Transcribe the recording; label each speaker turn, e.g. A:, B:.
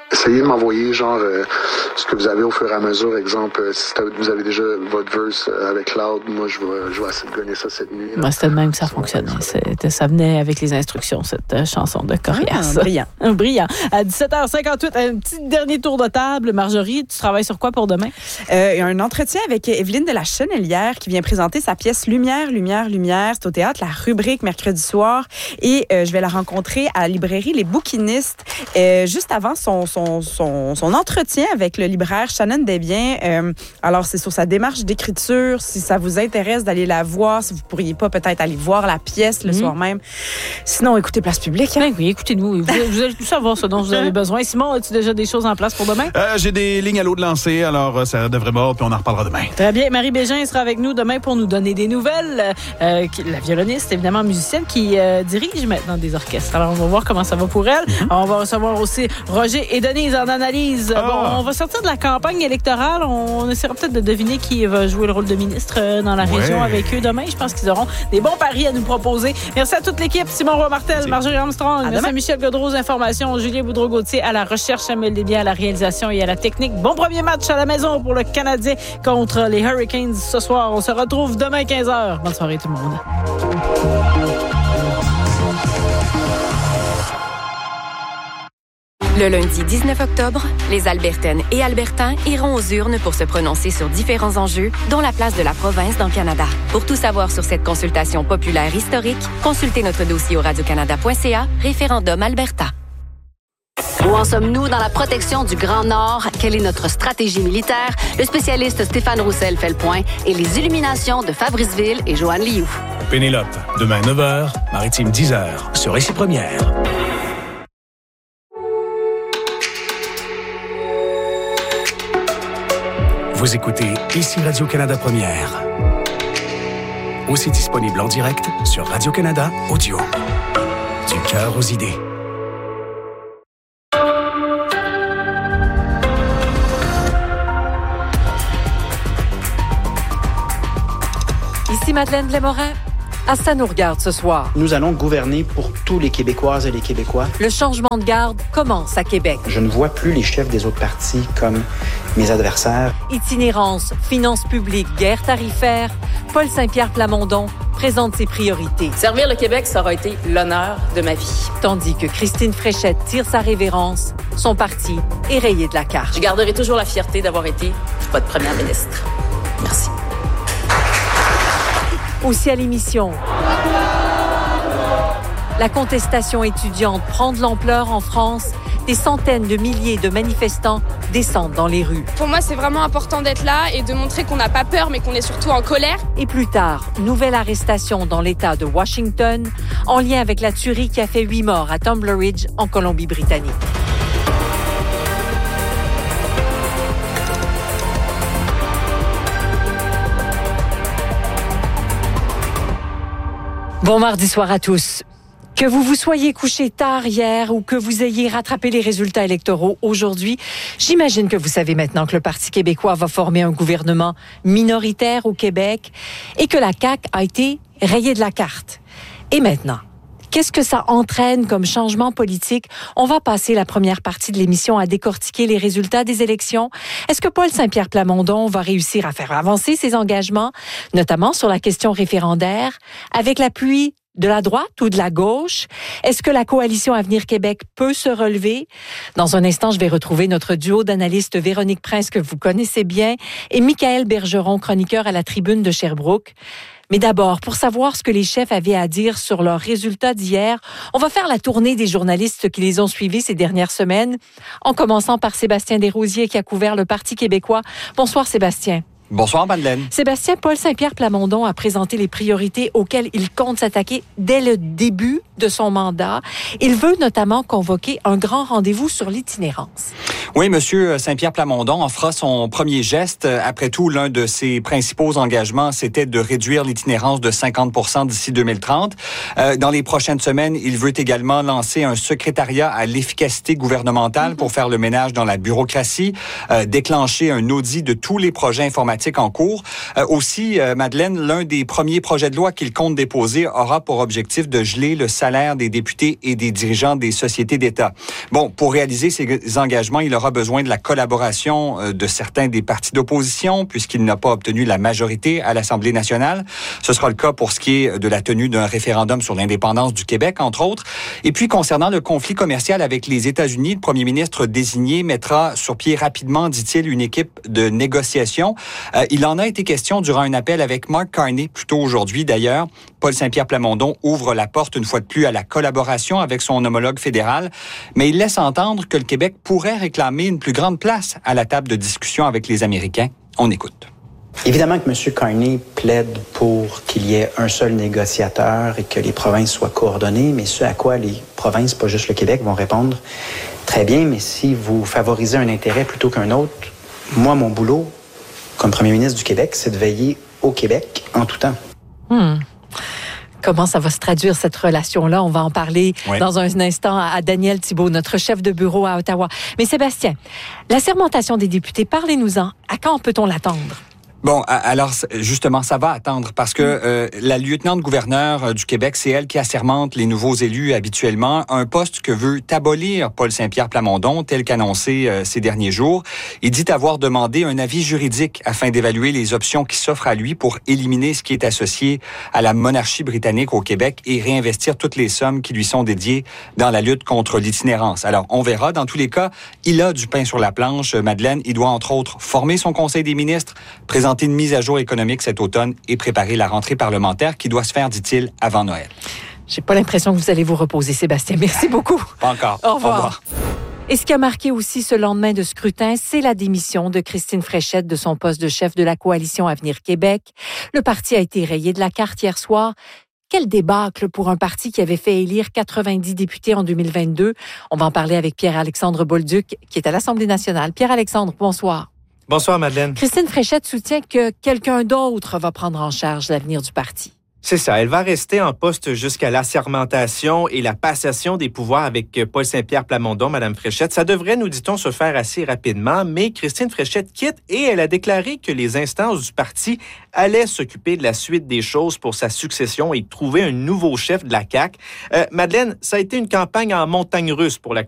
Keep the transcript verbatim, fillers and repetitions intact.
A: essayez de m'envoyer genre euh, ce que vous avez au fur et à mesure. Exemple, euh, si vous avez déjà votre verse euh, avec Cloud, moi je vais, je vais essayer de gagner ça cette nuit.
B: Ben, c'était de même que ça fonctionnait. C'était, ça venait avec les instructions, cette euh, chanson de Corias.
C: Ah, brillant.
B: Brillant. À dix-sept heures cinquante-huit, un petit dernier tour de table. Marjorie, tu travailles sur quoi pour demain?
C: Euh, il y a un entretien avec Evelyne de la Chenelière qui vient présenter sa pièce Lumière, Lumière, Lumière. C'est au théâtre La Rubrique mercredi soir. Et euh, je vais la rencontrer à la librairie Les Bouquinistes euh, juste avant son, son, son, son entretien avec le libraire Shannon Desbiens. Euh, alors, c'est sur sa démarche d'écriture. Si ça vous intéresse d'aller la voir, si vous pourriez pas peut-être aller voir la pièce le mmh. soir même. Sinon, écoutez Place Publique. Hein?
B: Ben oui, écoutez-nous. Vous, vous allez tout savoir ce dont vous avez besoin. Simon, as-tu déjà des choses en place pour demain?
D: Euh, j'ai des lignes à l'eau de lancer, alors ça devrait mordre, puis on en reparlera demain.
B: Très bien. Marie Bégin sera avec nous demain pour nous donner des nouvelles. Euh, la violoniste, évidemment, musicienne, qui euh, dirige maintenant des orchestres. Alors, on va voir comment ça va pour elle. Mm-hmm. On va recevoir aussi Roger et Denise en analyse. Oh. Bon, on va sortir de la campagne électorale. On essaiera peut-être de deviner qui va jouer le rôle de ministre dans la ouais. région avec eux demain. Je pense qu'ils auront des bons paris à nous proposer. Merci à toute l'équipe. Simon Roy-Martel, Marjorie Armstrong, à merci à Michel Godreau aux informations, Julien Boudreau-Gauthier à la recherche, Samuel Desbiens à la réalisation et à la technique. Bon premier match à la maison pour le Canadien contre les Hurricanes ce soir. On se retrouve demain quinze heures. Bonne soirée tout le monde.
E: Le lundi dix-neuf octobre, les Albertaines et Albertains iront aux urnes pour se prononcer sur différents enjeux, dont la place de la province dans le Canada. Pour tout savoir sur cette consultation populaire historique, consultez notre dossier au radiocanada point c a, référendum Alberta.
F: Où en sommes-nous dans la protection du Grand Nord? Quelle est notre stratégie militaire? Le spécialiste Stéphane Roussel fait le point et les illuminations de Fabrice Ville et Joanne Lioux.
G: Pénélope, demain neuf heures, Maritime dix heures, sur Récit Première. Vous écoutez ici Radio-Canada Première. Aussi disponible en direct sur Radio-Canada Audio. Du cœur aux idées.
H: Ici Madeleine Blais-Morin. À ça nous regarde ce soir.
I: Nous allons gouverner pour tous les Québécoises et les Québécois.
H: Le changement de garde commence à Québec.
I: Je ne vois plus les chefs des autres partis comme mes adversaires.
H: Itinérance, finances publiques, guerre tarifaire, Paul Saint-Pierre Plamondon présente ses priorités.
J: Servir le Québec, ça aura été l'honneur de ma vie.
H: Tandis que Christine Fréchette tire sa révérence, son parti est rayé de la carte.
J: Je garderai toujours la fierté d'avoir été votre première ministre. Merci.
H: Aussi à l'émission, la contestation étudiante prend de l'ampleur en France. Des centaines de milliers de manifestants descendent dans les rues.
K: Pour moi, c'est vraiment important d'être là et de montrer qu'on n'a pas peur, mais qu'on est surtout en colère.
H: Et plus tard, nouvelle arrestation dans l'État de Washington, en lien avec la tuerie qui a fait huit morts à Tumbler Ridge, en Colombie-Britannique. Bon mardi soir à tous. Que vous vous soyez couché tard hier ou que vous ayez rattrapé les résultats électoraux aujourd'hui, j'imagine que vous savez maintenant que le Parti québécois va former un gouvernement minoritaire au Québec et que la C A Q a été rayée de la carte. Et maintenant, qu'est-ce que ça entraîne comme changement politique? On va passer la première partie de l'émission à décortiquer les résultats des élections. Est-ce que Paul Saint-Pierre Plamondon va réussir à faire avancer ses engagements, notamment sur la question référendaire, avec l'appui de la droite ou de la gauche? Est-ce que la coalition Avenir Québec peut se relever? Dans un instant, je vais retrouver notre duo d'analystes Véronique Prince, que vous connaissez bien, et Michaël Bergeron, chroniqueur à la Tribune de Sherbrooke. Mais d'abord, pour savoir ce que les chefs avaient à dire sur leurs résultats d'hier, on va faire la tournée des journalistes qui les ont suivis ces dernières semaines, en commençant par Sébastien Desrosiers qui a couvert le Parti québécois. Bonsoir Sébastien.
L: Bonsoir, Madeleine.
H: Sébastien, Paul Saint-Pierre Plamondon a présenté les priorités auxquelles il compte s'attaquer dès le début de son mandat. Il veut notamment convoquer un grand rendez-vous sur l'itinérance.
L: Oui, Monsieur Saint-Pierre Plamondon en fera son premier geste. Après tout, l'un de ses principaux engagements, c'était de réduire l'itinérance de cinquante pour cent d'ici deux mille trente. Euh, dans les prochaines semaines, il veut également lancer un secrétariat à l'efficacité gouvernementale mm-hmm. pour faire le ménage dans la bureaucratie, euh, déclencher un audit de tous les projets informatiques démocratique en cours. Euh, aussi, euh, Madeleine, l'un des premiers projets de loi qu'il compte déposer aura pour objectif de geler le salaire des députés et des dirigeants des sociétés d'État. Bon, pour réaliser ces engagements, il aura besoin de la collaboration euh, de certains des partis d'opposition, puisqu'il n'a pas obtenu la majorité à l'Assemblée nationale. Ce sera le cas pour ce qui est de la tenue d'un référendum sur l'indépendance du Québec, entre autres. Et puis, concernant le conflit commercial avec les États-Unis, le premier ministre désigné mettra sur pied rapidement, dit-il, une équipe de négociation. Euh, il en a été question durant un appel avec Mark Carney, plus tôt aujourd'hui d'ailleurs. Paul Saint-Pierre Plamondon ouvre la porte une fois de plus à la collaboration avec son homologue fédéral, mais il laisse entendre que le Québec pourrait réclamer une plus grande place à la table de discussion avec les Américains. On écoute.
I: Évidemment que M. Carney plaide pour qu'il y ait un seul négociateur et que les provinces soient coordonnées, mais ce à quoi les provinces, pas juste le Québec, vont répondre très bien, mais si vous favorisez un intérêt plutôt qu'un autre, moi, mon boulot, comme premier ministre du Québec, c'est de veiller au Québec en tout temps.
H: Hmm. Comment ça va se traduire, cette relation-là? On va en parler oui. dans un instant à Daniel Thibault, notre chef de bureau à Ottawa. Mais Sébastien, la sermentation des députés, parlez-nous-en. À quand peut-on l'attendre?
L: Bon, alors justement, ça va attendre parce que euh, la lieutenant-gouverneure du Québec, c'est elle qui assermente les nouveaux élus habituellement, un poste que veut abolir Paul Saint-Pierre Plamondon, tel qu'annoncé euh, ces derniers jours. Il dit avoir demandé un avis juridique afin d'évaluer les options qui s'offrent à lui pour éliminer ce qui est associé à la monarchie britannique au Québec et réinvestir toutes les sommes qui lui sont dédiées dans la lutte contre l'itinérance. Alors, on verra. Dans tous les cas, il a du pain sur la planche, Madeleine. Il doit, entre autres, former son conseil des ministres, présenter une mise à jour économique cet automne et préparer la rentrée parlementaire qui doit se faire, dit-il, avant Noël.
H: J'ai pas l'impression que vous allez vous reposer, Sébastien. Merci beaucoup.
L: Pas encore.
H: Au revoir. Au revoir.
B: Et ce qui a marqué aussi ce lendemain de scrutin, c'est la démission de Christine Fréchette de son poste de chef de la coalition Avenir Québec. Le parti a été rayé de la carte hier soir. Quel débâcle pour un parti qui avait fait élire quatre-vingt-dix députés en deux mille vingt-deux. On va en parler avec Pierre-Alexandre Bolduc, qui est à l'Assemblée nationale. Pierre-Alexandre, bonsoir.
M: Bonsoir, Madeleine.
B: Christine Fréchette soutient que quelqu'un d'autre va prendre en charge l'avenir du parti.
M: C'est ça. Elle va rester en poste jusqu'à l'assermentation et la passation des pouvoirs avec Paul Saint-Pierre Plamondon, Madame Fréchette. Ça devrait, nous dit-on, se faire assez rapidement, mais Christine Fréchette quitte et elle a déclaré que les instances du parti allaient s'occuper de la suite des choses pour sa succession et trouver un nouveau chef de la C A Q. Euh, Madeleine, ça a été une campagne en montagne russe pour la